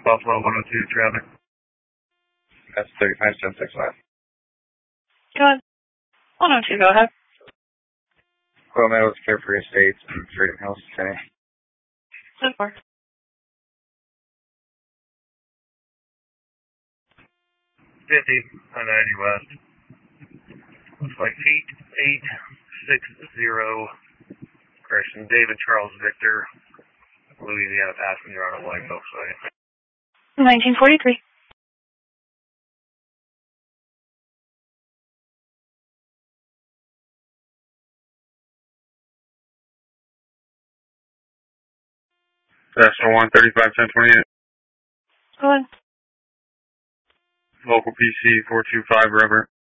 Buffalo 102 traffic. That's 35-1065. Go ahead. 102, go ahead. Well, Meadows, Carefree Estates, and Freedom Hills today. 10-4. 50 on 90 West. Looks like 8860. Correction, David Charles Victor, Louisiana passenger on a white Volkswagen. 1943. National 135-1028. Go ahead. Local PC 425 River.